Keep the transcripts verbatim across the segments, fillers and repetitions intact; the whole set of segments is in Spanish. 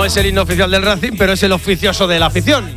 No es el himno oficial del Racing, pero es el oficioso de la afición.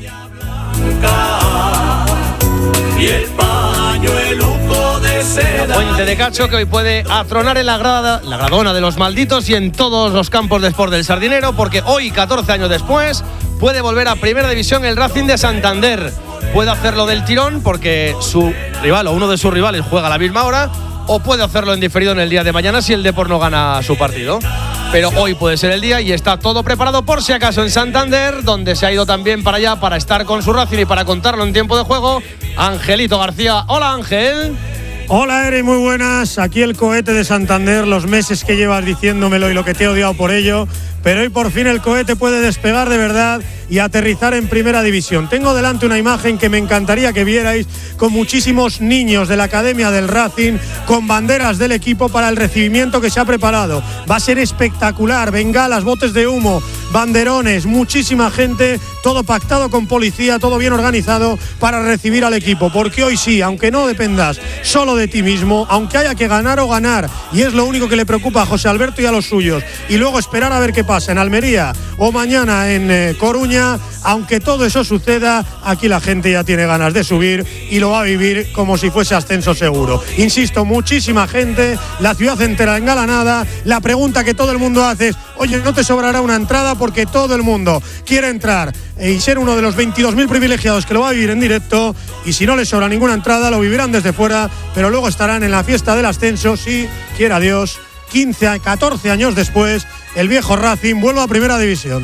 Y el pañueluco de seda. La Fuente de Cacho, que hoy puede atronar en la grada, la gradona de los malditos y en todos los campos de Sport del Sardinero, porque hoy, catorce años después, puede volver a Primera División el Racing de Santander. Puede hacerlo del tirón porque su rival o uno de sus rivales juega a la misma hora, o puede hacerlo en diferido en el día de mañana si el Depor no gana su partido. Pero hoy puede ser el día y está todo preparado por si acaso en Santander, donde se ha ido también para allá para estar con su Racing y para contarlo en tiempo de juego, Angelito García. Hola, Ángel. Hola, Eri, muy buenas. Aquí el cohete de Santander, los meses que llevas diciéndomelo y lo que te he odiado por ello, pero hoy por fin el cohete puede despegar de verdad y aterrizar en Primera División. Tengo delante una imagen que me encantaría que vierais, con muchísimos niños de la Academia del Racing, con banderas del equipo para el recibimiento que se ha preparado. Va a ser espectacular, bengalas, botes de humo, banderones, muchísima gente, todo pactado con policía, todo bien organizado para recibir al equipo, porque hoy sí, aunque no dependas solo de ti mismo, aunque haya que ganar o ganar, y es lo único que le preocupa a José Alberto y a los suyos, y luego esperar a ver qué pasa en Almería o mañana en eh, Coruña, aunque todo eso suceda, aquí la gente ya tiene ganas de subir y lo va a vivir como si fuese ascenso seguro. Insisto, muchísima gente, la ciudad entera engalanada. La pregunta que todo el mundo hace es: oye, ¿no te sobrará una entrada? Porque todo el mundo quiere entrar y ser uno de los veintidós mil privilegiados que lo va a vivir en directo, y si no les sobra ninguna entrada lo vivirán desde fuera, pero luego estarán en la fiesta del ascenso, si quiera Dios, quince, catorce años después, el viejo Racing vuelve a Primera División.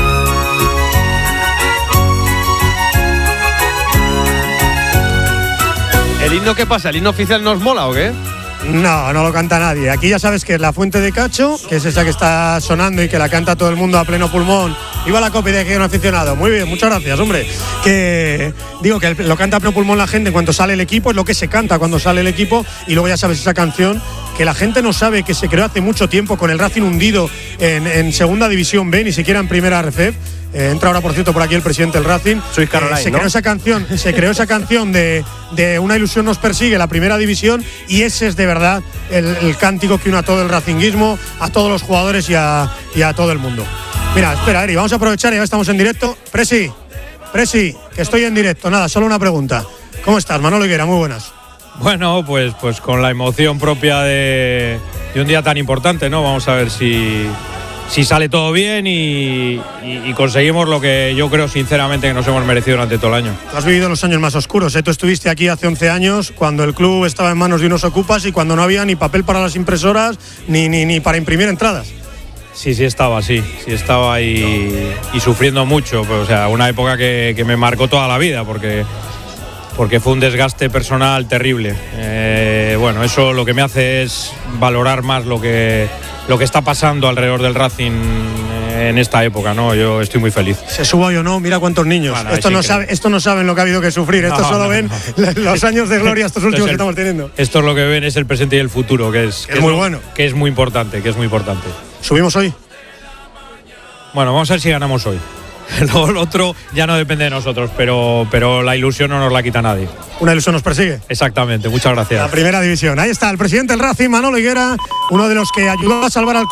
¿El himno qué pasa? ¿El himno oficial nos mola o qué? No, no lo canta nadie. Aquí ya sabes que es la Fuente de Cacho, que es esa que está sonando y que la canta todo el mundo a pleno pulmón. Iba la copia de que un aficionado. Muy bien, muchas gracias, hombre. Que digo que lo canta a pleno pulmón la gente en cuanto sale el equipo, es lo que se canta cuando sale el equipo, y luego ya sabes esa canción que la gente no sabe que se creó hace mucho tiempo con el Racing hundido en, en Segunda División B, ni siquiera en Primera R F F. Eh, entra ahora, por cierto, por aquí el presidente del Racing. Soy Caroline, eh, se creó ¿no? esa canción, se creó esa canción de, de Una ilusión nos persigue, la Primera División, y ese es de verdad el, el cántico que une a todo el racinguismo, a todos los jugadores y a, y a todo el mundo. Mira, espera, Eri, vamos a aprovechar, ya estamos en directo. Presi, Presi, que estoy en directo. Nada, solo una pregunta. ¿Cómo estás, Manolo Higuera? Muy buenas. Bueno, pues, pues con la emoción propia de, de un día tan importante, ¿no? Vamos a ver si, si sale todo bien y, y, y conseguimos lo que yo creo sinceramente que nos hemos merecido durante todo el año. Tú has vivido los años más oscuros, ¿eh? Tú estuviste aquí hace once años, cuando el club estaba en manos de unos ocupas y cuando no había ni papel para las impresoras ni, ni, ni para imprimir entradas. Sí, sí estaba, sí, sí estaba y, y sufriendo mucho, pues, o sea, una época que, que me marcó toda la vida, porque, porque fue un desgaste personal terrible. Eh, bueno, eso lo que me hace es valorar más lo que, lo que está pasando alrededor del Racing en esta época, ¿no? Yo estoy muy feliz. Se suba o no, mira cuántos niños. Bueno, esto, no sabe, esto no saben lo que ha habido que sufrir, no, esto solo no, ven no. los años de gloria estos últimos el, que estamos teniendo. Esto es lo que ven, es el presente y el futuro, que es, que que es muy es, bueno. Que es muy importante, que es muy importante. ¿Subimos hoy? Bueno, vamos a ver si ganamos hoy. Lo, lo otro ya no depende de nosotros, pero, pero la ilusión no nos la quita nadie. Una ilusión nos persigue. Exactamente, muchas gracias. La Primera División. Ahí está el presidente del Racing, Manolo Higuera, uno de los que ayudó a salvar al